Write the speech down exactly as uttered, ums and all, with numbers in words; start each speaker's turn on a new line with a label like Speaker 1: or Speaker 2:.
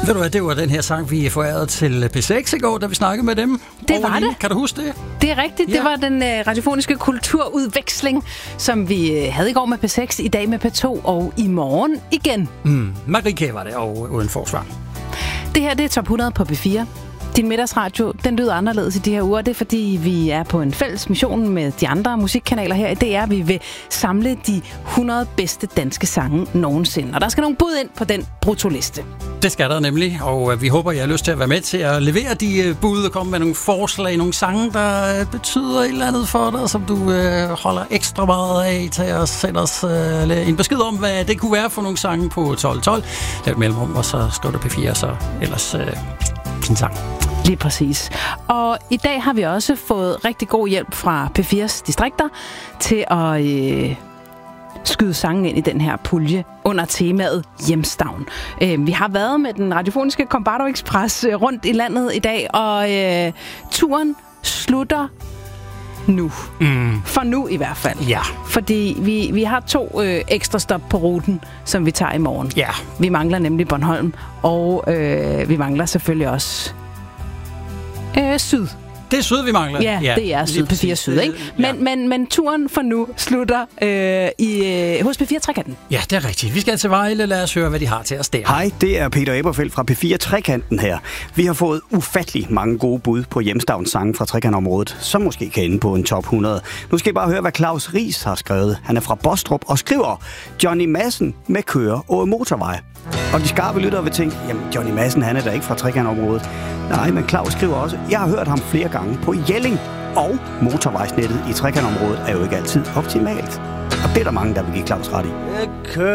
Speaker 1: Ved du hvad, det var den her sang, vi forærede til P seks i går, da vi snakkede med dem.
Speaker 2: Det var det.
Speaker 1: Kan du huske det?
Speaker 2: Det er rigtigt.
Speaker 1: Ja.
Speaker 2: Det var den øh, radiofoniske kulturudveksling, som vi øh, havde i går med P seks, i dag med P to og i morgen igen.
Speaker 1: Mm, Marike var det, og uden forsvar.
Speaker 2: Det her, det er top hundrede på P fire. Din middagsradio, den lyder anderledes i de her uger. Det er, fordi vi er på en fælles mission med de andre musikkanaler her i D R. Vi vil samle de hundrede bedste danske sange nogensinde. Og der skal nogle bud ind på den bruttoliste.
Speaker 1: Det skal der nemlig, og vi håber, I har lyst til at være med til at levere de bud og komme med nogle forslag, nogle sange, der betyder et eller andet for dig, som du øh, holder ekstra meget af til at sende os øh, en besked om, hvad det kunne være for nogle sange på tolv tolv. Lav et mellemrum, og så skriv du P fire, så ellers øh, din sang.
Speaker 2: Lige præcis. Og i dag har vi også fået rigtig god hjælp fra P fires distrikter til at øh, skyde sangen ind i den her pulje under temaet Hjemstavn. Øh, vi har været med den radiofoniske Combardo Express øh, rundt i landet i dag, og øh, turen slutter nu. Mm. For nu i hvert fald.
Speaker 1: Ja.
Speaker 2: Fordi vi, vi har to øh, ekstra stop på ruten, som vi tager i morgen.
Speaker 1: Ja.
Speaker 2: Vi mangler nemlig Bornholm, og øh, vi mangler selvfølgelig også Øh, syd.
Speaker 1: Det er syd, vi mangler.
Speaker 2: Ja, ja, det er syd, P fire Syd, ikke? Men, ja. men, men turen for nu slutter øh, i, øh, hos P fire Trekanten.
Speaker 1: Ja, det er rigtigt. Vi skal til Vejle. Lad os høre, hvad de har til os der.
Speaker 3: Hej, det er Peter Eberfeldt fra P fire Trekanten her. Vi har fået ufattelig mange gode bud på hjemstavnssange fra trekantområdet, som måske kan ende på en top hundrede. Nu skal I bare høre, hvad Claus Ries har skrevet. Han er fra Bostrup og skriver: Johnny Madsen med Køre og motorvej. Og de skarpe lyttere vil tænke, jamen Johnny Madsen, han er da ikke fra trekantområdet. Nej, men Claus skriver også: jeg har hørt ham flere gange på Jelling, og motorvejsnettet i trekantområdet er jo ikke altid optimalt. Og det er der mange, der vil give Claus ret i.